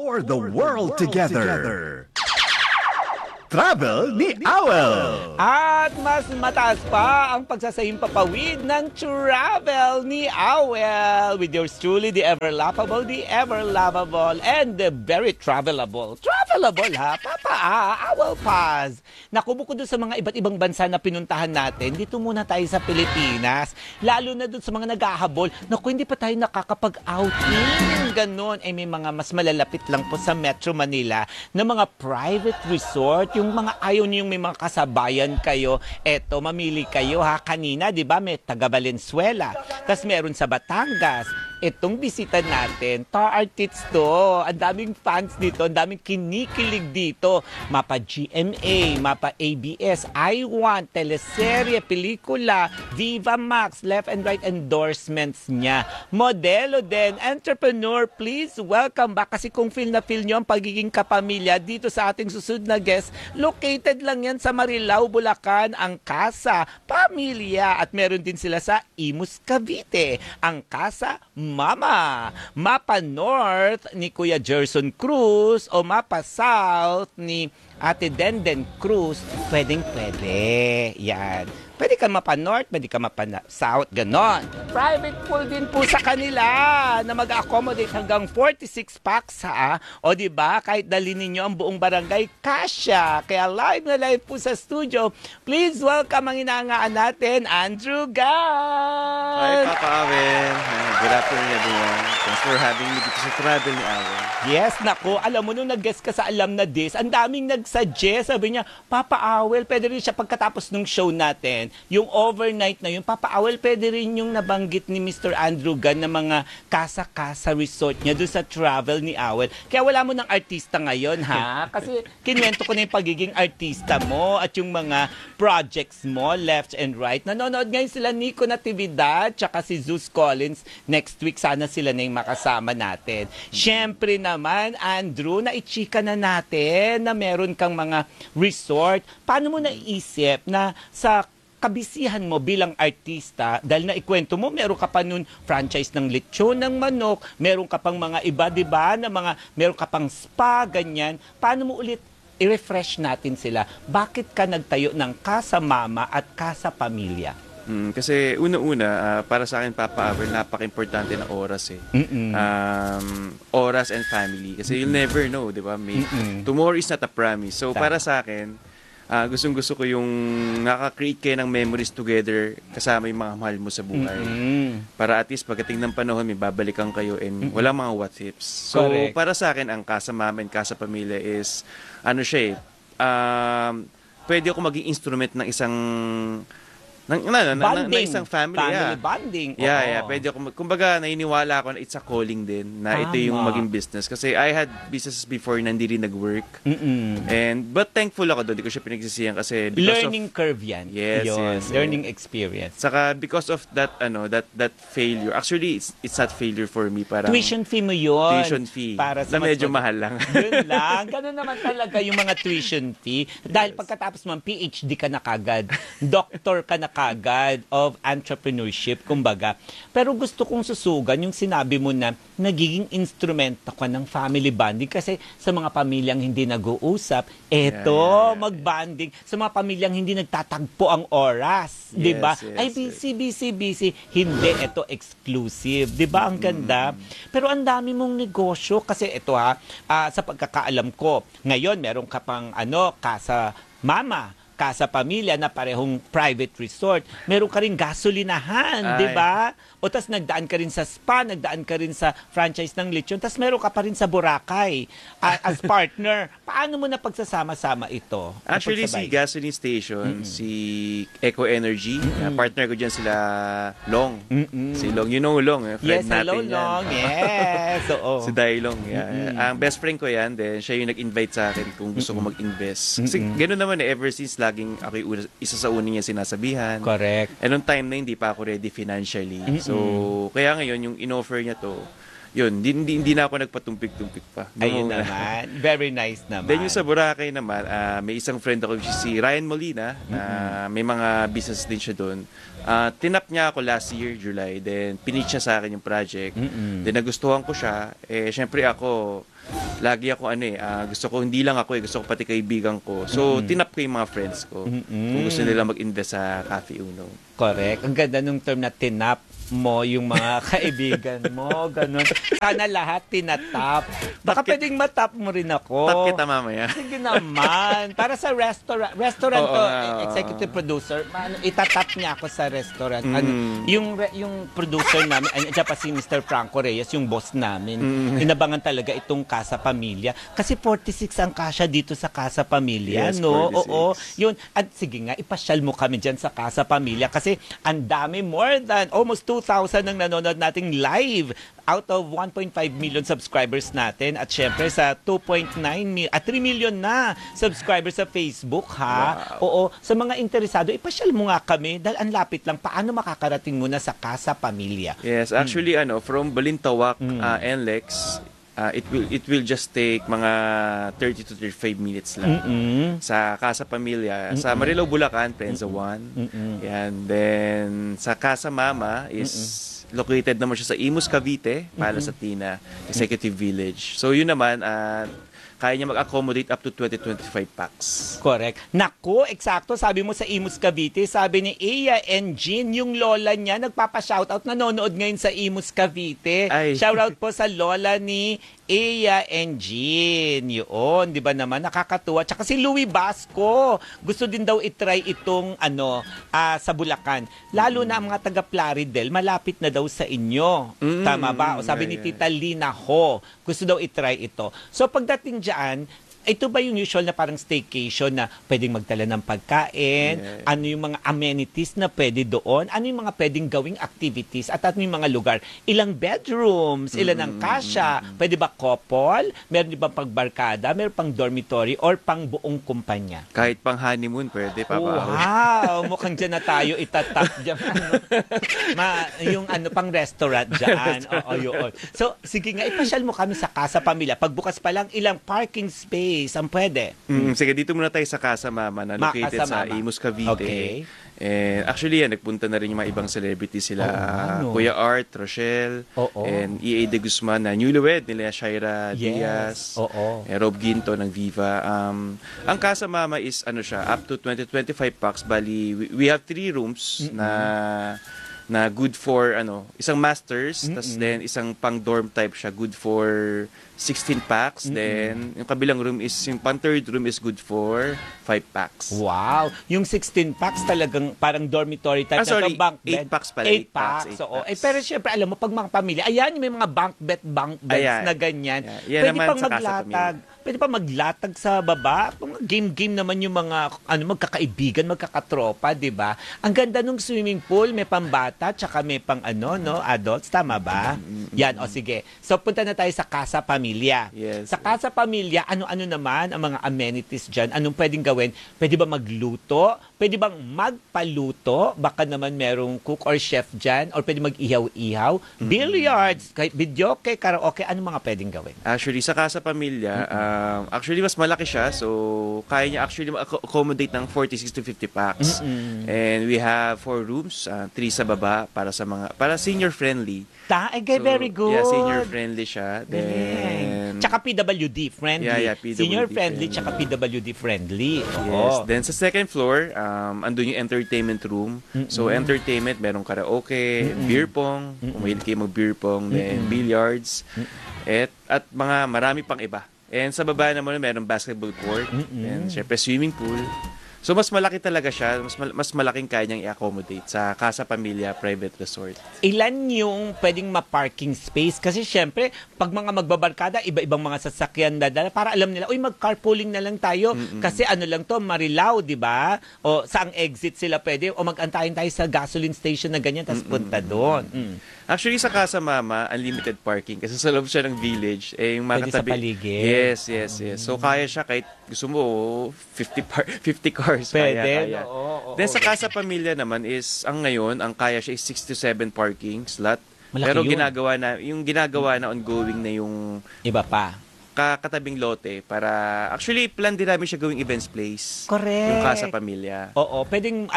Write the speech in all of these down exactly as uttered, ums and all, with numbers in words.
Explore the world together. Travel ni Awel. At mas mataas pa ang pagsasahimpapawid ng travel ni Awel. With yours truly, the ever-laughable, the ever-lovable, and the very travelable. Travelable ha? Papa, ah, Awel Paz. Naku, bukod doon sa mga iba't ibang bansa na pinuntahan natin, dito muna tayo sa Pilipinas. Lalo na doon sa mga nag-ahabol. Naku, hindi pa tayo nakakapag-outing. Ganon. Eh, may mga mas malalapit lang po sa Metro Manila na mga private resort. Yung mga ayaw niyo yung may mga kasabayan kayo, eto, mamili kayo ha. Kanina, di ba, may taga Valenzuela. Tapos meron sa Batangas. Itong bisita natin, Tar Artists to. Ang daming fans dito, ang daming kinikilig dito. Mapa G M A, mapa A B S, I Want, teleserye, pelikula, Viva Max, left and right endorsements niya. Modelo din, entrepreneur, please welcome back. Kasi kung feel na feel nyo ang pagiging kapamilya dito sa ating susunod na guest, located lang yan sa Marilao, Bulacan, ang Casa Pamilya. At meron din sila sa Imus, Cavite, ang Casa Mama. Mapa North ni Kuya Gerson Cruz o Mapa South ni Ate Denden Cruz, pwedeng pwede. Yan. Pwede ka mapa north, pwede ka mapa south, ganon. Private pool din po sa kanila na mag-accommodate hanggang forty-six packs ha. O di ba kahit dalhin ninyo ang buong barangay, kasya. Kaya live na live po sa studio. Please welcome ang inaangaan natin, Andrew Gan. Hi, Papa Awel. Good afternoon, everyone. Thanks for having me dito sa Travel ni Awel. Yes, nako. Alam mo, nung nag-guest ka sa Alam na This, ang daming nag-suggest. Sabi niya, Papa Awel, pwede rin siya pagkatapos ng show natin. Yung overnight na yun, Papa Awel, pwede rin yung nabanggit ni Mister Andrew Gan na mga kasa-kasa resort niya doon sa Travel ni Awel. Kaya wala mo ng artista ngayon, ha? Kasi kinwento ko na yung pagiging artista mo at yung mga projects mo, left and right. Nanonood ngayon sila Nico Natividad tsaka si Zeus Collins. Next week, sana sila na yung makasama natin. Siyempre naman, Andrew, naichika na natin na meron kang mga resort. Paano mo naisip na sa kabisihan mo bilang artista, dahil na ikwento mo, meron ka pa nun franchise ng lechon ng manok, meron ka pang mga iba, diba, na mga, meron ka pang spa, ganyan. Paano mo ulit i-refresh natin sila? Bakit ka nagtayo ng Casa Mama at Casa Pamilya? Mm, kasi una-una, uh, para sa akin, Papa Awel, napaka-importante na oras eh. Um, oras and family. Kasi you'll never know, di ba? May, tomorrow is not a promise. So, para sa akin, Uh, gustong-gusto ko yung nakaka-create kayo ng memories together kasama yung mga mahal mo sa buhay. Mm-hmm. Para at least pagdating ng panahon, may babalikan kayo and mm-hmm. wala mga what ifs. So, correct. Para sa akin, ang Casa Mama and Casa Pamilya is, ano siya eh, um, pwede ako maging instrument ng isang ng, na, na, na, na isang family. Family yeah. bonding. Yeah, Oo. yeah. Pwede ako, kumbaga, naniniwala ako na it's a calling din, na Tama. Ito yung maging business. Kasi I had businesses before na hindi rin nag-work. Mm-mm. And, but thankful ako doon. Hindi ko siya pinagsisihan kasi learning of, curve yan. Yes, Yun. yes. Learning yeah. experience. Saka, because of that, ano, that that failure, actually, it's, it's not failure for me. Parang, tuition fee mo yun. Tuition fee. Para sa na medyo mas- mahal lang. Yun lang. Ganun naman talaga yung mga tuition fee. Dahil yes. pagkatapos mo, P H D ka na kagad. Doctor ka na kagad of entrepreneurship, kumbaga. Pero gusto kong susugan yung sinabi mo na nagiging instrumento ka ng family bonding kasi sa mga pamilyang hindi nag-uusap, eto, yeah, yeah, yeah. mag-bonding. Sa mga pamilyang hindi nagtatagpo ang oras, yes, di ba? Yes, Ay, busy, busy, busy. Hindi, eto, exclusive. Di ba? Ang ganda. Mm. Pero ang dami mong negosyo kasi ito ha, uh, sa pagkakaalam ko, ngayon meron ka pang ano, Casa Mama, Casa Pamilya na parehong private resort. Meron ka rin gasolinahan, di ba? O tas nagdaan ka rin sa spa, nagdaan ka rin sa franchise ng lechon, tas meron ka pa rin sa Boracay uh, as partner. Paano mo na pagsasama-sama ito? Actually, si gasoline station, mm-hmm. si Eco Energy, mm-hmm. uh, partner ko dyan sila Long. Mm-hmm. Si Long, you know Long, eh, friend yes, natin hello, yan. Long. Yes, oo. Si Dai Long. Yeah. Mm-hmm. Ang best friend ko yan, then siya yung nag-invite sa akin kung gusto mm-hmm. ko mag-invest. Kasi mm-hmm. gano'n naman eh, ever since laging ako yung isa sa una niya sinasabihan. Correct. And noong time na hindi pa ako ready financially. Mm-hmm. So, kaya ngayon, yung in-offer niya to, yun, hindi, hindi na ako nagpatumpik-tumpik pa. Ayun naman. Very nice naman. Then yung sa Boracay naman, uh, may isang friend ako, si Ryan Molina. Uh, mm-hmm. May mga business din siya doon. Uh, tinap niya ako last year, July. Then, pinitch siya sa akin yung project. Mm-hmm. Then, nagustuhan ko siya. Eh, syempre ako, lagi ako ano eh, ah, gusto ko hindi lang ako eh, gusto ko pati kaibigan ko. So, tinap ko yung mga friends ko. Kung gusto nila mag-invest sa Cafe Uno. Correct. Ang ganda nung term na tinap mo yung mga kaibigan mo, ganun. Sana lahat tinatap. Baka Tap- pwedeng matap mo rin ako. Tap kita mamaya. Sige naman. Para sa restaurant, restaurant Oo to, nga, oo. executive producer, ano, itatap niya ako sa restaurant. Mm. Ano, yung re- yung producer namin, ay, dyan pa si Mister Franco Reyes, yung boss namin. Mm. Inabangan talaga itong Casa Pamilya. Kasi forty-six ang kasya dito sa Casa Pamilya, Yes, no? forty-six. Oo. Yun. At sige nga, ipasyal mo kami dyan sa Casa Pamilya kasi ang dami, more than almost two thousand ang nanonood nating live out of one point five million subscribers natin. At syempre sa two point nine million, at three million na subscribers sa Facebook, ha? Wow. Oo. Sa mga interesado, ipasyal mo nga kami dahil ang lapit lang. Paano makakarating muna sa Casa Pamilya? Yes, actually ano, from Balintawak, uh, N L E X, uh, it will it will just take mga thirty to thirty-five minutes lang. Mm-mm. Sa Casa Pamilya, sa Marilao, Bulacan, Penza one. Yan. Then sa Casa Mama is located naman siya sa Imus, Cavite, para sa Tina Executive Village. So yun naman, uh, kaya niya mag-accommodate up to twenty to twenty-five packs. Correct. Naku, eksakto. Sabi mo sa Imus Cavite, sabi ni Aya and Jean, yung lola niya, nagpapa-shoutout, nanonood ngayon sa Imus Cavite. Ay. Shoutout po sa lola ni Aya and Jean. Yun, di ba naman? Nakakatuwa. Tsaka si Louie Basco, gusto din daw itry itong ano, ah, sa Bulacan. Lalo na ang mga taga Plaridel, malapit na daw sa inyo. Mm, Tama ba? O sabi yeah, ni yeah. Tita Lina Ho, gusto daw itry ito. So pagdating dyan, ito ba yung usual na parang staycation na pwedeng magdala ng pagkain? Yeah. Ano yung mga amenities na pwede doon? Ano yung mga pwedeng gawing activities? At ano yung mga lugar? Ilang bedrooms? Ilan ang kasya? Pwede ba couple? Meron di ba pagbarkada? Meron pang dormitory? Or pang buong kumpanya? Kahit pang honeymoon, pwede, Papa Oh, Ahoy. wow! Mukhang dyan na tayo itatap dyan. Ano, ma, yung ano pang restaurant dyan. Oo, yun. So, sige nga, ipasyal mo kami sa Casa Pamilya. Pagbukas pa lang, ilang parking space ang pwede? Mm, sige, dito muna tayo sa Casa Mama na Ma- located Casa sa Mama. Imus, Cavite. Okay. And actually, yan, nagpunta na rin yung mga ibang celebrities sila. Oo, ano. Kuya Art, Rochelle, Oo. and E A De Guzman na newlywed nila, Shaira Diaz, Oo. eh, Rob Ginto ng Viva. Um, ang Casa Mama is ano siya, up to twenty to twenty-five packs. Bali, we, we have three rooms na na good for ano, isang masters, tas then isang pang dorm type siya, good for sixteen packs. Then yung kabilang room is yung pang third room is good for five packs. Wow! Yung sixteen packs talagang parang dormitory type Ah, sorry, na to, bunk bed. eight packs pala, eight eight packs, packs. eight Oo. packs. Eh, pero syempre, alam mo, pag mga pamilya, ayan, may mga bunk bed, bunk beds Ayan. na ganyan. Yeah. Yan Pwede naman pang sa Casa maglatag. Pamilya. Pwede pa maglatag sa baba. Mga game-game naman yung mga ano magkakaibigan, magkakatropa, di ba? Ang ganda nung swimming pool, may pambata, tsaka may pang ano, no, adults. Tama ba? Yan, o sige. So, punta na tayo sa Casa Pamilya. Yes. Sa Casa Pamilya, ano-ano naman ang mga amenities dyan? Anong pwedeng gawin? Pwede ba magluto? Pwede bang magpaluto? Baka naman merong cook or chef dyan? Or pwede mag-ihaw-ihaw? Billiards, kahit videoke, karaoke, ano mga pwedeng gawin? Actually, sa Casa Pamilya, um, actually mas malaki siya. So, kaya niya actually accommodate ng forty-six to fifty packs. And we have four rooms, uh, three sa baba para sa mga, para senior friendly. Ta, eh, very good. Yeah, senior friendly siya. Galing. Then, Tsaka P W D friendly. Yeah, yeah, P W D Senior friendly, friendly. tsaka P W D friendly. yes. Oo. Then sa second floor, um, andun yung entertainment room. So, entertainment, merong karaoke, beer pong, kung mahilig kayo mag-beer pong, then billiards, at, at mga marami pang iba. And sa baba naman, merong basketball court, and syempre swimming pool. So, mas malaki talaga siya, mas, mal- mas malaking kaya niyang i-accommodate sa Casa Pamilya Private Resort. Ilan yung pwedeng ma-parking space? Kasi syempre, pag mga magbabarkada, iba-ibang mga sasakyan dadala, para alam nila, uy, mag-carpooling na lang tayo. Kasi ano lang to, Marilao, di ba? O saang exit sila pwede? O mag-antayin tayo sa gasoline station na ganyan, tapos punta doon. Mm. Actually, sa Casa Mama, unlimited parking. Kasi sa loob siya ng village. Eh, yung mga Pwede sa katabi- paligid. Yes, yes, yes. So, kaya siya kahit gusto mo, fifty, par- fifty cars. Pwede, kaya, kaya. no? Oo, oo, Then sa oo. Casa Pamilya naman is, ang ngayon, ang kaya siya is six to seven parking slot. Malaki Pero yun. ginagawa na, yung ginagawa na ongoing na yung Iba pa. kakatabing lote para, actually, plan din namin siya gawing events place. Correct. Yung Casa Pamilya. Oo, pwedeng ano,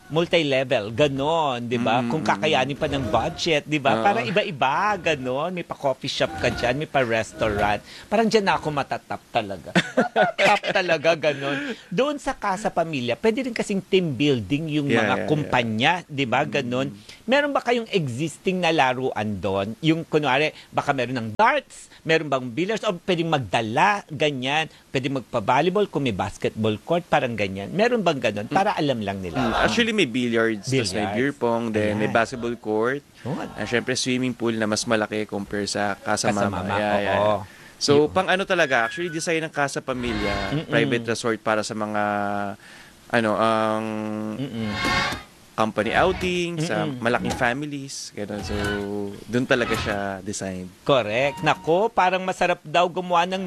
multi-level, ganon, di ba? Mm. Kung kakayanin pa ng budget, di ba? Oo. Para iba-iba, ganon. May pa-coffee shop ka dyan, may pa-restaurant. Parang dyan na ako matatap talaga. Matatap talaga, ganon. Doon sa Casa Pamilya, pwede rin kasing team building yung Yeah, mga yeah, kumpanya, di ba? Ganon. Meron ba kayong existing na laruan doon? Yung, kunwari, baka meron ng darts, meron bang billiards, o pwedeng magdala, ganyan. Pwedeng magpa-volleyball kung may basketball court, parang ganyan. Meron bang ganon? Para alam lang nila. Mm, Actually, may billiards, tas may Billiards. beer pong, then may Ayan. basketball court. Oh. And syempre, swimming pool na mas malaki compare sa Casa Casa Mama. Mama, Yeah, yeah, oo. yeah. So, pang ano talaga, actually, design ng Casa Pamilya, Mm-mm. private resort para sa mga, ano, ang Mm-mm. company outing, sa Mm-mm. malaking families. Ganun. So, doon talaga siya design. Correct. Nako, parang masarap daw gumawa ng